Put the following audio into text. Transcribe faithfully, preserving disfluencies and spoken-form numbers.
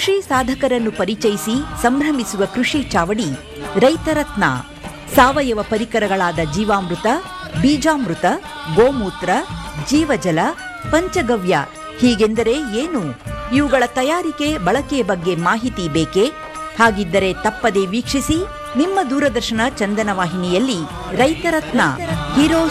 ಕೃಷಿ ಸಾಧಕರನ್ನು ಪರಿಚಯಿಸಿ ಸಂಭ್ರಮಿಸುವ ಕೃಷಿ ಚಾವಡಿ ರೈತರತ್ನ. ಸಾವಯವ ಪರಿಕರಗಳಾದ ಜೀವಾಮೃತ, ಬೀಜಾಮೃತ, ಗೋಮೂತ್ರ, ಜೀವಜಲ, ಪಂಚಗವ್ಯ ಹೀಗೆಂದರೆ ಏನು? ಇವುಗಳ ತಯಾರಿಕೆ ಬಳಕೆಯ ಬಗ್ಗೆ ಮಾಹಿತಿ ಬೇಕೇ? ಹಾಗಿದ್ದರೆ ತಪ್ಪದೇ ವೀಕ್ಷಿಸಿ ನಿಮ್ಮ ದೂರದರ್ಶನ ಚಂದನ ವಾಹಿನಿಯಲ್ಲಿ ರೈತರತ್ನ. ಹೀರೋ